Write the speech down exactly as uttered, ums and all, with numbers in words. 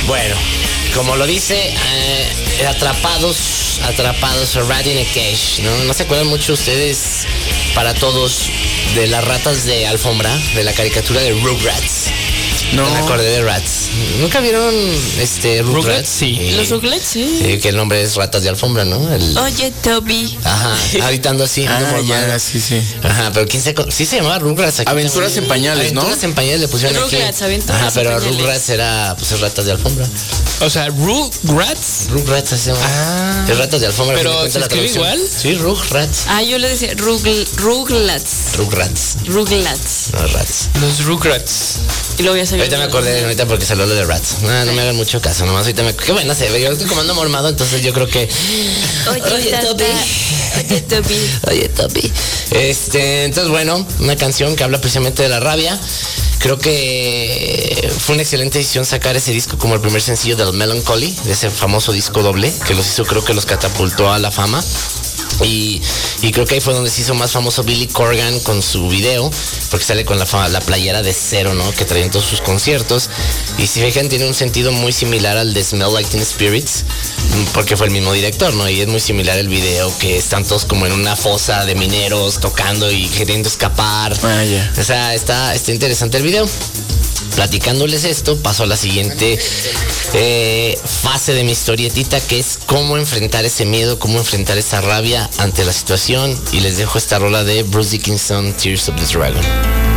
Bueno, como lo dice, eh, atrapados, atrapados, a rat in a cage, ¿no? ¿No se acuerdan mucho ustedes, para todos, de las ratas de alfombra, de la caricatura de Rugrats? No. Me acordé de Rats. ¿Nunca vieron este Rugrats? Rugrats, sí. Eh, Los Rugrats, sí. eh, que el nombre es ratas de alfombra, ¿no? El, Oye, Toby. Ajá, habitando así. Ah, ando ya, mormado. sí, sí. Ajá, pero quién se... Sí se llamaba Rugrats aquí. Aventuras también. en pañales, ¿no? Aventuras en pañales le pusieron Rugrats, aquí. Aventuras Ajá, en pero pañales. Rugrats era, pues, es ratas de alfombra. O sea, Rugrats. Rugrats se llama. Ah. Es ratas de alfombra. Pero, a fin de cuentas, ¿se la escribe traducción. igual? Sí, Rugrats. Ah, yo le decía Rugl- Rugrats. Rugrats. Rugrats. No, Rats. Los Rugrats. Y luego ya se Ahorita me acordé, ahorita porque salió lo de Rats. No, no me hagan mucho caso, nomás ahorita me... Qué bueno se ve, yo estoy comando mormado, entonces yo creo que... Oye, Toby. Oye, Toby. Oye, Toby. Este, entonces, bueno, una canción que habla precisamente de la rabia. Creo que fue una excelente decisión sacar ese disco como el primer sencillo del Melancholy, de ese famoso disco doble, que los hizo, creo que los catapultó a la fama. Y, y creo que ahí fue donde se hizo más famoso Billy Corgan con su video, porque sale con la, fa- la playera de Cero, ¿no? Que traía en todos sus conciertos. Y si fijan, tiene un sentido muy similar al de Smell Like Teen Spirits, porque fue el mismo director, ¿no? Y es muy similar el video, que están todos como en una fosa de mineros tocando y queriendo escapar. Ah, ya. O sea, está, está interesante el video. Platicándoles esto, paso a la siguiente eh, fase de mi historietita, que es cómo enfrentar ese miedo, cómo enfrentar esa rabia ante la situación. Y les dejo esta rola de Bruce Dickinson, Tears of the Dragon.